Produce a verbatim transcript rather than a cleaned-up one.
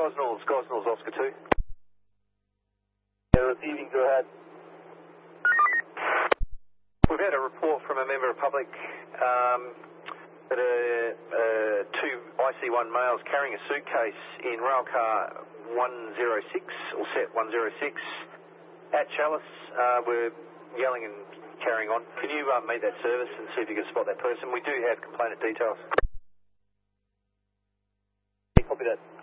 Gosnells, Gosnells, Oscar two. Yeah, receiving, go ahead. We've had a report from a member of public um, that uh, uh, two I C one males carrying a suitcase in railcar one zero six, or set one zero six, at Chalice. Uh, we're yelling and carrying on. Can you uh, meet that service and see if you can spot that person? We do have complainant details. Copy that.